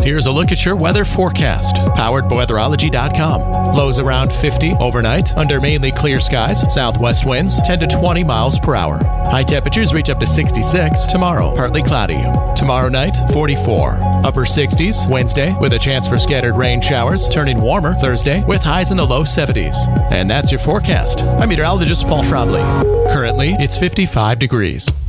Here's a look at your weather forecast, powered by weatherology.com. Lows around 50 overnight, under mainly clear skies. Southwest winds 10 to 20 miles per hour. High temperatures reach up to 66 tomorrow, partly cloudy. Tomorrow night, 44. Upper 60s Wednesday, with a chance for scattered rain showers, turning warmer Thursday with highs in the low 70s. And that's your forecast. I'm meteorologist Paul Frobley. Currently, it's 55 degrees.